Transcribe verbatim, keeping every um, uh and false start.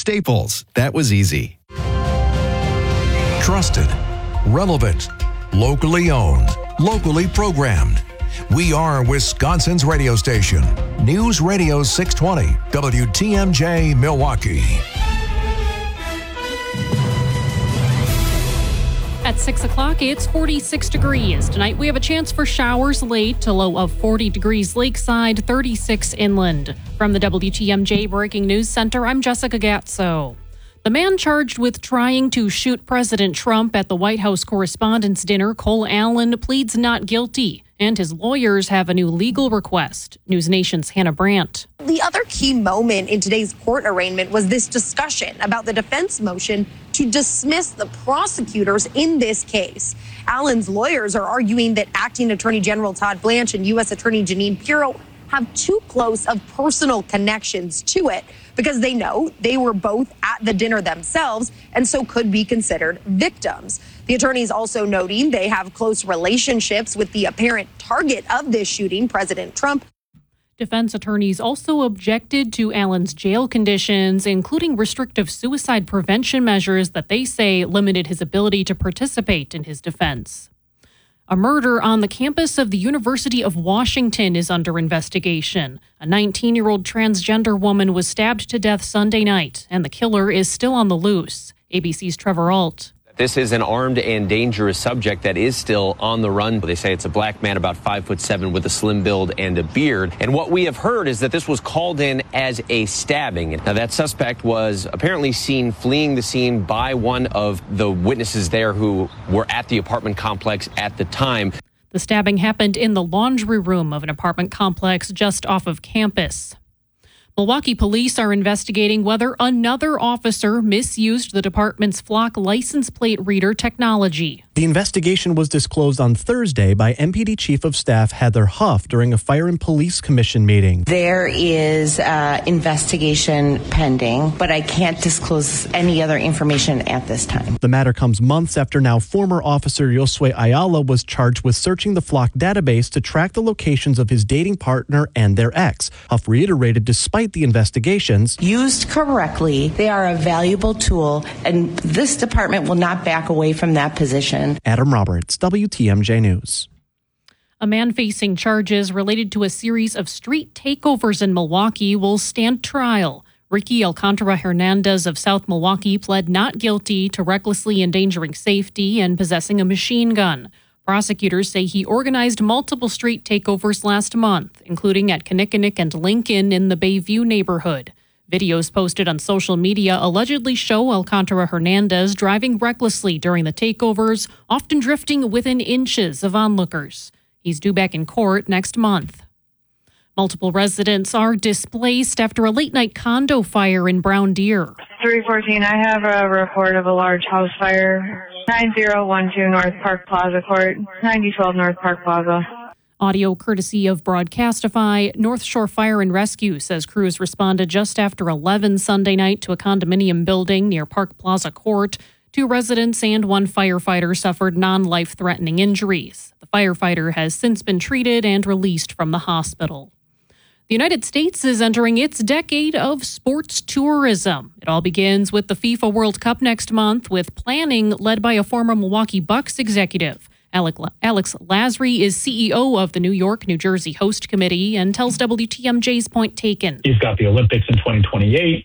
Staples. That was easy. Trusted, relevant, locally owned, locally programmed. We are Wisconsin's radio station. News Radio six twenty, W T M J, Milwaukee. At six o'clock, it's forty-six degrees. Tonight, we have a chance for showers late, a low of forty degrees lakeside, thirty-six inland. From the W T M J Breaking News Center, I'm Jessica Gatso. The man charged with trying to shoot President Trump at the White House Correspondents' Dinner, Cole Allen, pleads not guilty, and his lawyers have a new legal request. News Nation's Hannah Brandt. The other key moment in today's court arraignment was this discussion about the defense motion to dismiss the prosecutors in this case. Allen's lawyers are arguing that Acting Attorney General Todd Blanche and U S Attorney Jeanine Pirro have too close of personal connections to it because they know they were both at the dinner themselves and so could be considered victims. The attorneys also noting they have close relationships with the apparent target of this shooting, President Trump. Defense attorneys also objected to Allen's jail conditions, including restrictive suicide prevention measures that they say limited his ability to participate in his defense. A murder on the campus of the University of Washington is under investigation. A nineteen-year-old transgender woman was stabbed to death Sunday night, and the killer is still on the loose. A B C's Trevor Ault. This is an armed and dangerous subject that is still on the run. They say it's a black man about five foot seven with a slim build and a beard. And what we have heard is that this was called in as a stabbing. Now, that suspect was apparently seen fleeing the scene by one of the witnesses there who were at the apartment complex at the time. The stabbing happened in the laundry room of an apartment complex just off of campus. Milwaukee police are investigating whether another officer misused the department's Flock license plate reader technology. The investigation was disclosed on Thursday by M P D Chief of Staff Heather Huff during a Fire and Police Commission meeting. There is uh, investigation pending, but I can't disclose any other information at this time. The matter comes months after now former officer Josue Ayala was charged with searching the Flock database to track the locations of his dating partner and their ex. Huff reiterated despite the investigations, used correctly, they are a valuable tool, and this department will not back away from that position. Adam Roberts, W T M J News. A man facing charges related to a series of street takeovers in Milwaukee will stand trial. Ricky Alcantara Hernandez of South Milwaukee pled not guilty to recklessly endangering safety and possessing a machine gun. Prosecutors say he organized multiple street takeovers last month, including at Kinnickinnick and Lincoln in the Bayview neighborhood. Videos posted on social media allegedly show Alcantara Hernandez driving recklessly during the takeovers, often drifting within inches of onlookers. He's due back in court next month. Multiple residents are displaced after a late-night condo fire in Brown Deer. three fourteen, I have a report of a large house fire. nine zero one two North Park Plaza Court, ninety twelve North Park Plaza. Audio courtesy of Broadcastify. North Shore Fire and Rescue says crews responded just after eleven Sunday night to a condominium building near Park Plaza Court. Two residents and one firefighter suffered non-life-threatening injuries. The firefighter has since been treated and released from the hospital. The United States is entering its decade of sports tourism. It all begins with the FIFA World Cup next month, with planning led by a former Milwaukee Bucks executive. Alex Lasry is C E O of the New York, New Jersey Host Committee and tells W T M J's Point Taken. You've got the Olympics in twenty twenty-eight.